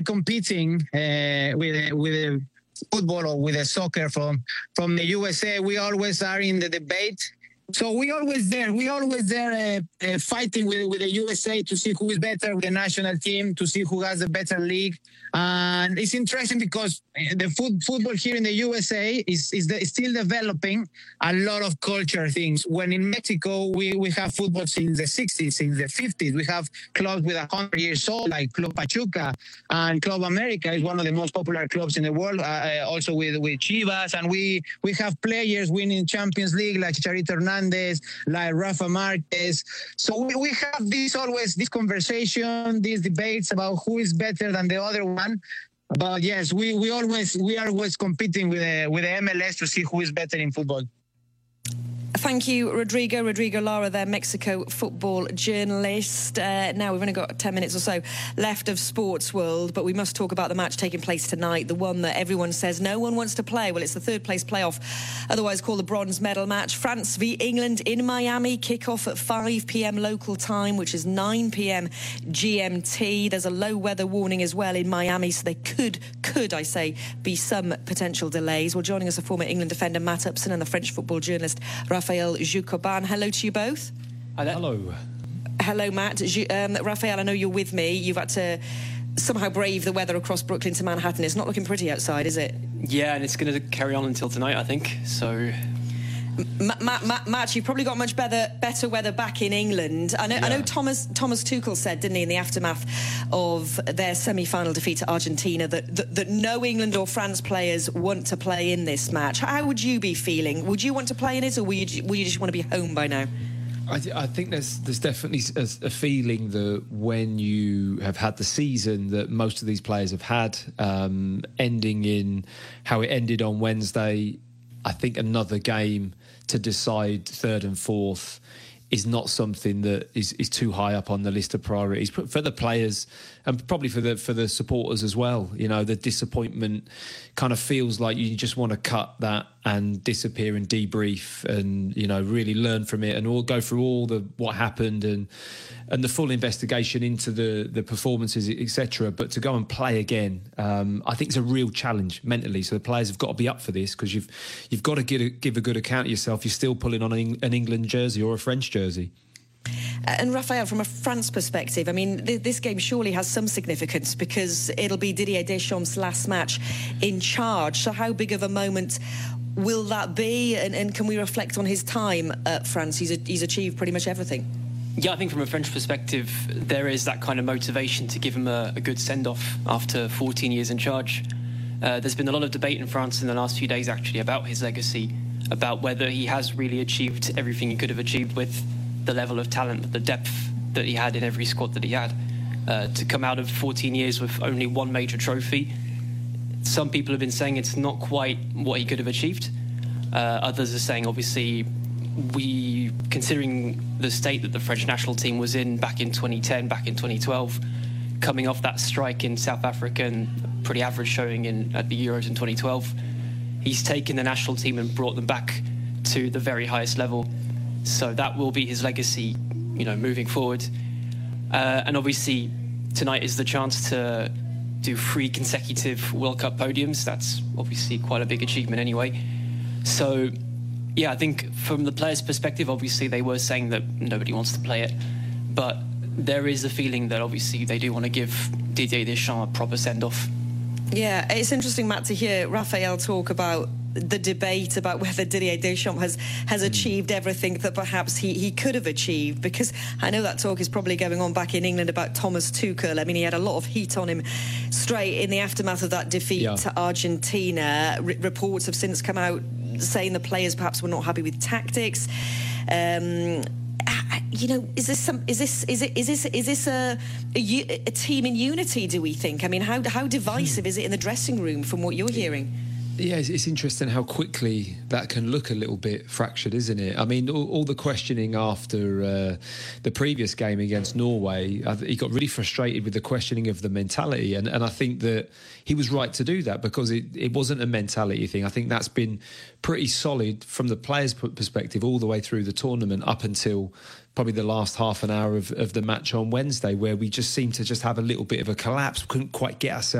competing with a football or with a soccer from the USA. We always are in the debate. So we always there fighting with the USA to see who is better with the national team, to see who has a better league. And it's interesting because the football here in the USA is still developing a lot of culture things. When in Mexico, we have football since the 60s, since the 50s. We have clubs with 100 years old, like Club Pachuca, and Club America is one of the most popular clubs in the world, also with Chivas. And we have players winning Champions League like Chicharito Hernandez, like Rafa Marquez. So we have this conversation, these debates about who is better than the other one. But yes, we are always competing with the MLS to see who is better in football. Thank you, Rodrigo Lara, their Mexico football journalist. Now, we've only got 10 minutes or so left of Sports World, but we must talk about the match taking place tonight, the one that everyone says no one wants to play. Well, it's the third place playoff, otherwise called the bronze medal match. France v England in Miami, kick-off at 5 p.m. local time, which is 9 p.m. GMT. There's a low weather warning as well in Miami, so there could I say, be some potential delays. Well, joining us are former England defender Matt Upson and the French football journalist Raphael Jucoban. Hello to you both. Hello. Hello, Matt. Raphael, I know you're with me. You've had to somehow brave the weather across Brooklyn to Manhattan. It's not looking pretty outside, is it? Yeah, and it's going to carry on until tonight, I think. So, Matt, you've probably got much better weather back in England. I know Thomas Tuchel said, didn't he, in the aftermath of their semi-final defeat to Argentina, that no England or France players want to play in this match. How would you be feeling? Would you want to play in it, or will you just want to be home by now? I think there's definitely a feeling that when you have had the season that most of these players have had, ending in how it ended on Wednesday, I think another game to decide third and fourth is not something that is too high up on the list of priorities for the players and probably for the supporters as well. You know, the disappointment kind of feels like you just want to cut that and disappear and debrief and, you know, really learn from it and all go through all what happened and the full investigation into the performances, etc. But to go and play again, I think it's a real challenge mentally. So the players have got to be up for this because you've got to give a good account of yourself. You're still pulling on an England jersey or a French jersey. And Raphael, from a France perspective, I mean, this game surely has some significance because it'll be Didier Deschamps' last match in charge. So how big of a moment will that be? And can we reflect on his time at France? He's achieved pretty much everything. Yeah, I think from a French perspective, there is that kind of motivation to give him a good send-off after 14 years in charge. There's been a lot of debate in France in the last few days, actually, about his legacy, about whether he has really achieved everything he could have achieved with the level of talent, the depth that he had in every squad that he had. To come out of 14 years with only one major trophy, some people have been saying it's not quite what he could have achieved. Others are saying, obviously, considering the state that the French national team was in back in 2010, back in 2012, coming off that strike in South Africa and pretty average showing at the Euros in 2012, he's taken the national team and brought them back to the very highest level. So that will be his legacy, you know, moving forward. And obviously, tonight is the chance to do 3 consecutive World Cup podiums. That's obviously quite a big achievement anyway. So, yeah, I think from the players' perspective, obviously they were saying that nobody wants to play it. But there is a feeling that obviously they do want to give Didier Deschamps a proper send-off. Yeah, it's interesting, Matt, to hear Raphael talk about the debate about whether Didier Deschamps has achieved everything that perhaps he could have achieved, because I know that talk is probably going on back in England about Thomas Tuchel. I mean, he had a lot of heat on him straight in the aftermath of that defeat to Argentina. Reports have since come out saying the players perhaps were not happy with tactics. You know, is this a team in unity, do we think? I mean, how divisive is it in the dressing room from what you're hearing? Yeah, it's interesting how quickly that can look a little bit fractured, isn't it? I mean, all the questioning after the previous game against Norway, he got really frustrated with the questioning of the mentality. And I think that he was right to do that, because it wasn't a mentality thing. I think that's been pretty solid from the players' perspective all the way through the tournament up until probably the last half an hour of the match on Wednesday, where we just seemed to just have a little bit of a collapse. We couldn't quite get ourselves